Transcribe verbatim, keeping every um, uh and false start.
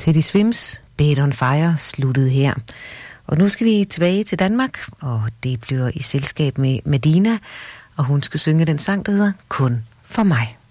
Teddy Swims Bed on Fire sluttede her. Og nu skal vi tilbage til Danmark, og det bliver i selskab med Medina, og hun skal synge den sang, der hedder Kun for mig.